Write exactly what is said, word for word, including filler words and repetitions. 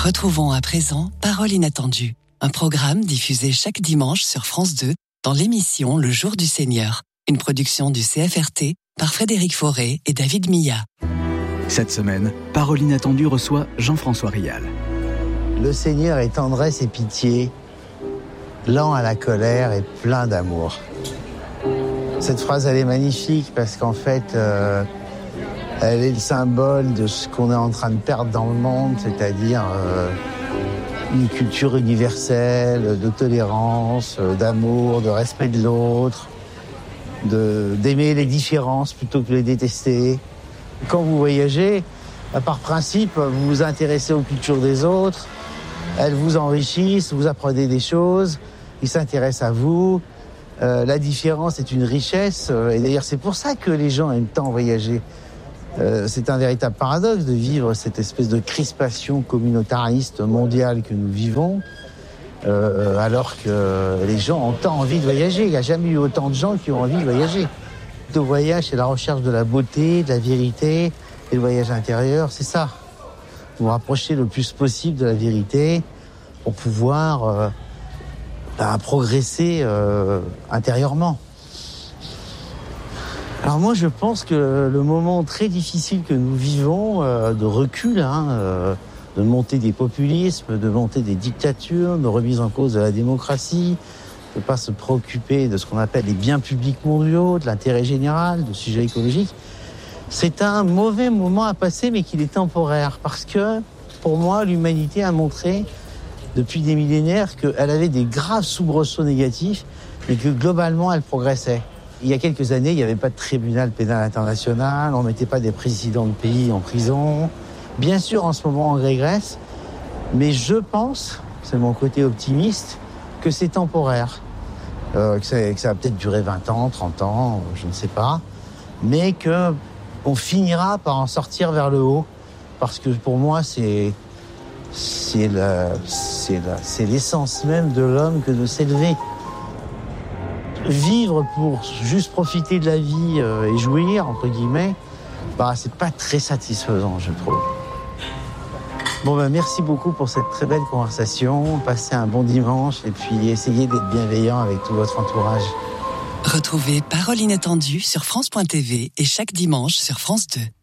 Retrouvons à présent Parole inattendue, un programme diffusé chaque dimanche sur France deux dans l'émission Le Jour du Seigneur, une production du C F R T par Frédéric Forêt et David Milla. Cette semaine, Parole inattendue reçoit Jean-François Rial. Le Seigneur est tendresse et pitié, lent à la colère et plein d'amour. Cette phrase, elle est magnifique parce qu'en fait, euh, elle est le symbole de ce qu'on est en train de perdre dans le monde, c'est-à-dire euh, une culture universelle de tolérance, d'amour, de respect de l'autre, de, d'aimer les différences plutôt que les détester. Quand vous voyagez, par principe, vous vous intéressez aux cultures des autres, elles vous enrichissent, vous apprenez des choses, ils s'intéressent à vous. Euh, la différence est une richesse, euh, et d'ailleurs c'est pour ça que les gens aiment tant voyager. Euh, c'est un véritable paradoxe de vivre cette espèce de crispation communautariste mondiale que nous vivons, euh, alors que les gens ont tant envie de voyager. Il n'y a jamais eu autant de gens qui ont envie de voyager. Le voyage, c'est la recherche de la beauté, de la vérité, et le voyage intérieur, c'est ça. Vous rapprochez le plus possible de la vérité pour pouvoir euh, ben, progresser euh, intérieurement. Alors moi, je pense que le moment très difficile que nous vivons, euh, de recul, hein, euh, de montée des populismes, de montée des dictatures, de remise en cause de la démocratie, de ne pas se préoccuper de ce qu'on appelle les biens publics mondiaux, de l'intérêt général, de sujets écologiques, c'est un mauvais moment à passer, mais qu'il est temporaire. Parce que, pour moi, l'humanité a montré, depuis des millénaires, qu'elle avait des graves soubresauts négatifs, mais que globalement, elle progressait. Il y a quelques années, il n'y avait pas de tribunal pénal international, on ne mettait pas des présidents de pays en prison. Bien sûr, en ce moment, on régresse, mais je pense, c'est mon côté optimiste, que c'est temporaire. Euh, que, que ça va peut-être durer vingt ans, trente ans, je ne sais pas, mais qu'on finira par en sortir vers le haut, parce que pour moi, c'est, c'est, la, c'est, la, c'est l'essence même de l'homme que de s'élever. Vivre pour juste profiter de la vie euh, et jouir, entre guillemets, bah, c'est pas très satisfaisant, je trouve. Bon, ben, merci beaucoup pour cette très belle conversation. Passez un bon dimanche et puis essayez d'être bienveillant avec tout votre entourage. Retrouvez Parole inattendue sur France point T V et chaque dimanche sur France deux.